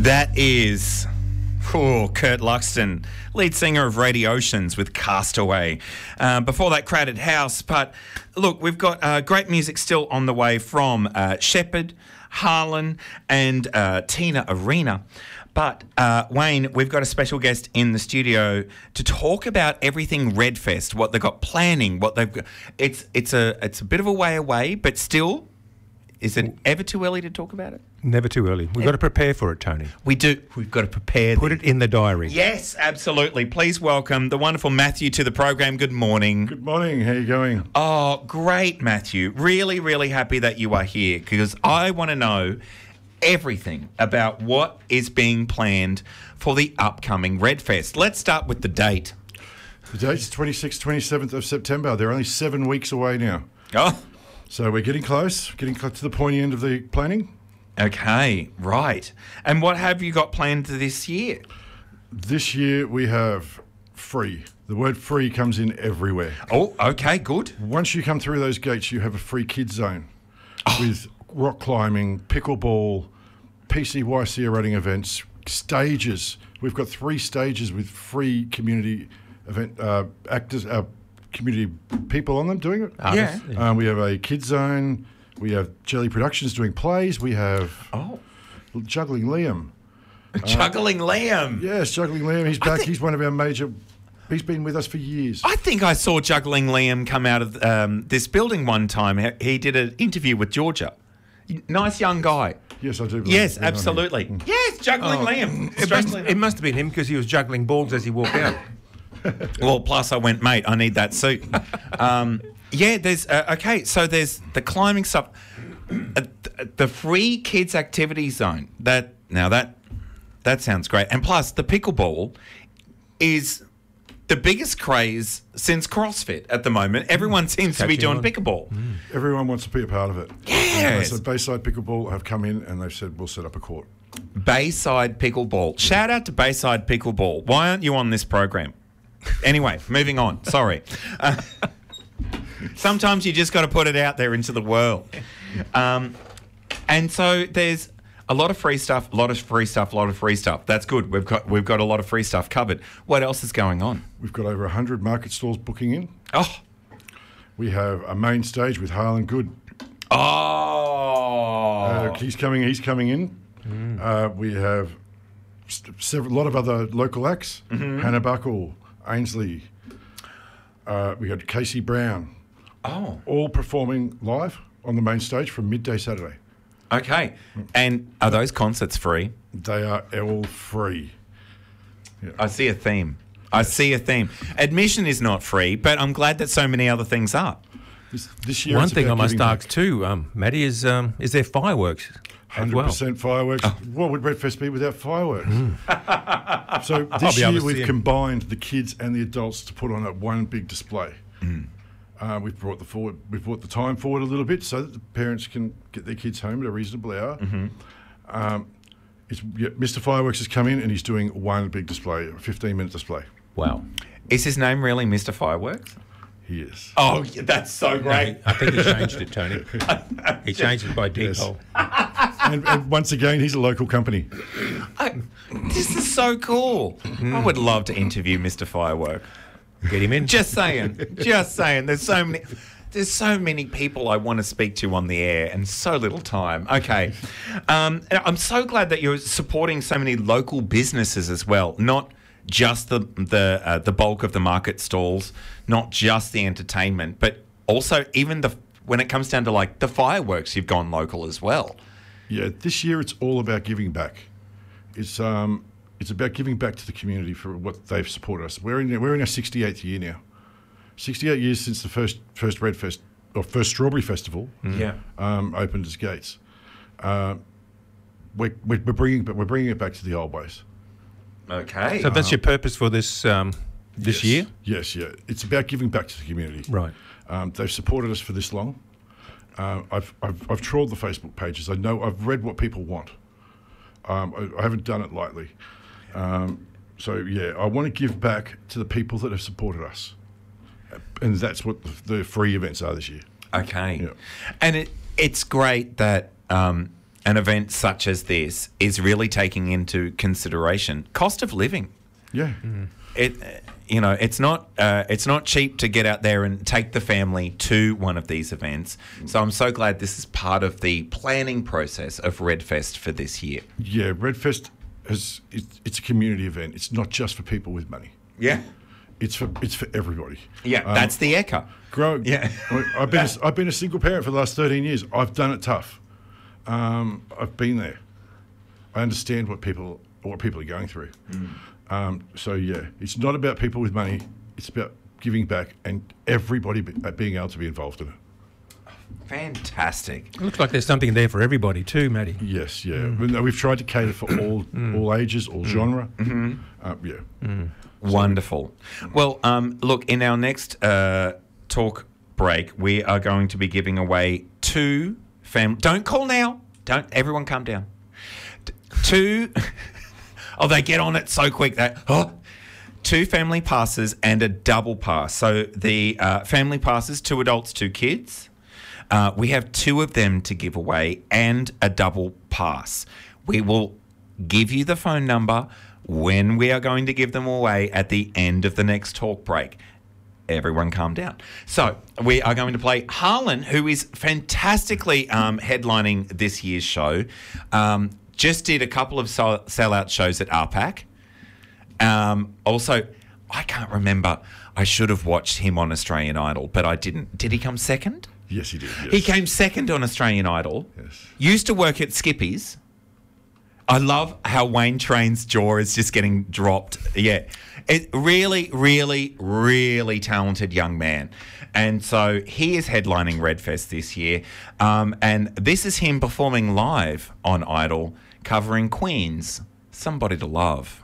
That is Kurt Luxton, lead singer of Radio Oceans with Castaway. Before that, Crowded House. But look, we've got great music still on the way from Shepherd, Harlan and Tina Arena. But Wayne, we've got a special guest in the studio to talk about everything Redfest, what they've got planning, what they've got. It's a bit of a way away, but still, is it ever too early to talk about it? Never too early. We've got to prepare for it, Tony. We do. We've got to prepare. Put it in the diary. Yes, absolutely. Please welcome the wonderful Matthew to the program. Good morning. Good morning. How are you going? Oh, great, Matthew. Really, really happy that you are here because I want to know everything about what is being planned for the upcoming Redfest. Let's start with the date. The date's 26th, 27th of September. They're only 7 weeks away now. Oh. So we're getting close to the pointy end of the planning. Okay, right. And what have you got planned this year? This year we have free. The word free comes in everywhere. Oh, okay, good. Once you come through those gates, you have a free kids zone with rock climbing, pickleball, PCY running events, stages. We've got 3 stages with free community event actors, community people on them doing it. Yeah. We have a kids zone. We have Jelly Productions doing plays. We have Juggling Liam. Juggling Liam. Yes, Juggling Liam. He's back. He's one of our major. He's been with us for years. I think I saw Juggling Liam come out of this building one time. He did an interview with Georgia. Nice young guy. Yes, I do. Yes, absolutely. Yes, Juggling Liam. It must have been him because he was juggling balls as he walked out. Well, plus I went, mate, I need that suit. There's so there's the climbing stuff, the free kids activity zone. That sounds great, and plus the pickleball is the biggest craze since CrossFit at the moment. Everyone seems to be doing pickleball. Everyone wants to be a part of it. Yes. So Bayside Pickleball have come in and they've said we'll set up a court. Bayside Pickleball. Shout out to Bayside Pickleball. Why aren't you on this program? Anyway, moving on. Sorry. Sometimes you just got to put it out there into the world. And so there's a lot of free stuff, a lot of free stuff. That's good. We've got a lot of free stuff covered. What else is going on? We've got over 100 market stalls booking in. Oh. We have a main stage with Harlan Good. Oh. He's coming in. We have a lot of other local acts. Mm-hmm. Hannah Buckle, Ainsley. We got Casey Brown. Oh. All performing live on the main stage from midday Saturday. Okay. And are those concerts free? They are all free. Yeah. I see a theme. Admission is not free, but I'm glad that so many other things are. This year, one thing I must ask too, Matty, is there fireworks? 100% fireworks. What would Redfest be without fireworks? So this year we've combined the kids and the adults to put on one big display. We've brought the time forward a little bit so that the parents can get their kids home at a reasonable hour. Mr. Fireworks has come in and he's doing one big display, a 15-minute display. Wow. Is his name really Mr. Fireworks? He is. Oh, that's so great. I think he changed it, Tony. He changed it by default. And once again, he's a local company. This is so cool. I would love to interview Mr. Firework. Get him in. Just saying. There's so many people I want to speak to on the air and so little time. Okay. I'm so glad that you're supporting so many local businesses as well, not just the bulk of the market stalls, not just the entertainment, but also even when it comes down to like the fireworks, you've gone local as well. Yeah, this year it's all about giving back. It's about giving back to the community for what they've supported us. We're in our 68th year now. 68 years since the first Redfest or first Strawberry Festival opened its gates. We're bringing it back to the old ways. Okay. So that's your purpose for this year? Yes, yeah. It's about giving back to the community. Right. They've supported us for this long. I've trawled the Facebook pages. I've read what people want. I haven't done it lightly. I want to give back to the people that have supported us. And that's what the free events are this year. Okay. Yeah. And it's great that an event such as this is really taking into consideration cost of living. Yeah. It's not cheap to get out there and take the family to one of these events. So I'm so glad this is part of the planning process of Redfest for this year. Yeah, Redfest it's a community event. It's not just for people with money. Yeah. It's for everybody. Yeah, that's the echo. Yeah. I've been a single parent for the last 13 years. I've done it tough. I've been there. I understand what people are going through. So yeah, it's not about people with money. It's about giving back and everybody being able to be involved in it. Fantastic. It looks like there's something there for everybody too, Matty. Yes, yeah. We've tried to cater for all ages, all genre. Wonderful. Well, look, in our next talk break, we are going to be giving away 2 Don't call now. Don't. Everyone calm down. 2... Oh, they get on it so quick. 2 family passes and a double pass. So the family passes, 2 adults, 2 kids. We have 2 of them to give away and a double pass. We will give you the phone number when we are going to give them away at the end of the next talk break. Everyone calm down. So we are going to play Harlan, who is fantastically headlining this year's show. Just did a couple of sellout shows at RPAC. Also, I can't remember. I should have watched him on Australian Idol, but I didn't. Did he come second? Yes, he did. Yes. He came second on Australian Idol. Yes. Used to work at Skippy's. I love how Wayne Train's jaw is just getting dropped. Yeah. Really, really, really talented young man. And so he is headlining Redfest this year. And this is him performing live on Idol, covering Queen's Somebody to Love.